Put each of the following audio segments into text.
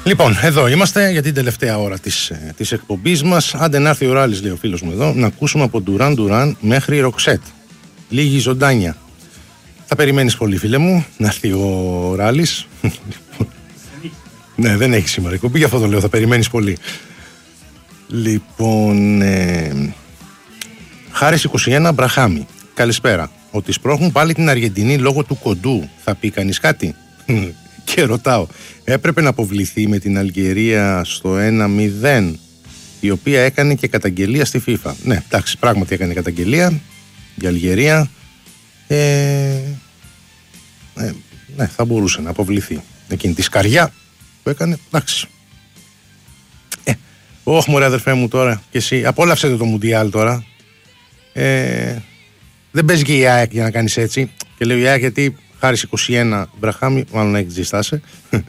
Λοιπόν, εδώ είμαστε για την τελευταία ώρα της εκπομπής μας. Άντε να έρθει ο Ράλης, λέει ο φίλος μου εδώ, να ακούσουμε από Ντουράν μέχρι Ροξέτ. Λίγη ζωντάνια. Θα περιμένεις πολύ, φίλε μου, να έρθει ο Ράλης. Ναι, δεν έχει σήμερα εκπομπή, γι' αυτό το λέω, θα περιμένεις πολύ. Λοιπόν, Χάρης 21 Μπραχάμι. Καλησπέρα. Ότι σπρώχνουν πάλι την Αργεντινή λόγω του κοντού. Θα πει κανείς κάτι? Και ρωτάω, έπρεπε να αποβληθεί με την Αλγερία στο 1-0, η οποία έκανε και καταγγελία στη FIFA. Ναι, εντάξει, πράγματι έκανε καταγγελία η Αλγερία. Ναι, θα μπορούσε να αποβληθεί. Εκείνη τη σκαριά που έκανε, εντάξει. Όχι μωρέ αδερφέ μου τώρα, και εσύ, απόλαυσε το Μουντιάλ τώρα. Δεν παίζει και η ΑΕΚ για να κάνεις έτσι. Και λέω η ΑΕΚ γιατί Χάρης 21 Μπραχάμι, μάλλον να έχεις ζεστάσει.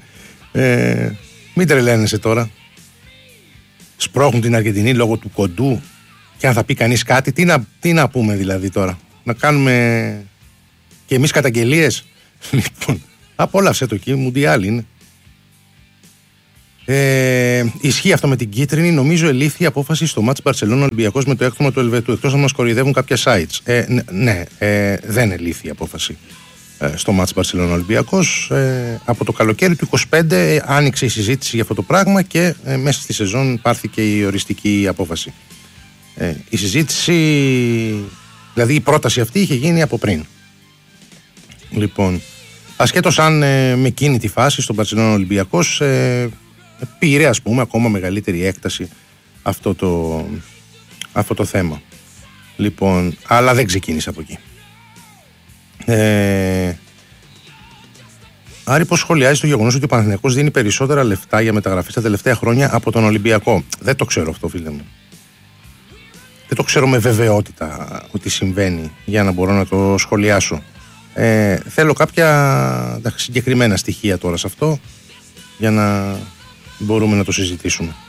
Μην τρελαίνεσαι τώρα. Σπρώχνουν την Αργεντινή λόγω του κοντού. Και αν θα πει κανείς κάτι, τι να πούμε δηλαδή τώρα? Να κάνουμε και εμείς καταγγελίες? Λοιπόν, απόλαυσε το εκεί, Μουντιάλ είναι. Ισχύει αυτό με την κίτρινη. Νομίζω ελήφθη η απόφαση στο μάτς Μπαρσελόνα Ολυμπιακός με το έκτομα του Ελβετού. Εκτός να μας κοροϊδεύουν κάποια sites. Ναι, δεν ελήφθη η απόφαση στο μάτς Μπαρσελόνα Ολυμπιακός. Από το καλοκαίρι του 25 άνοιξε η συζήτηση για αυτό το πράγμα και μέσα στη σεζόν πάρθηκε η οριστική απόφαση. Η συζήτηση, δηλαδή η πρόταση αυτή είχε γίνει από πριν. Λοιπόν, ασχέτως αν με εκείνη τη φάση στον Μπαρσελόνα Ολυμπιακός πήρε, ας πούμε, ακόμα μεγαλύτερη έκταση αυτό το θέμα. Λοιπόν, αλλά δεν ξεκίνησε από εκεί. Άρη, πώς σχολιάζει το γεγονός ότι ο Παναθηναϊκός δίνει περισσότερα λεφτά για μεταγραφές τα τελευταία χρόνια από τον Ολυμπιακό? Δεν το ξέρω αυτό, φίλε μου. Δεν το ξέρω με βεβαιότητα ότι συμβαίνει για να μπορώ να το σχολιάσω. Θέλω κάποια συγκεκριμένα στοιχεία τώρα σε αυτό για να μπορούμε να το συζητήσουμε.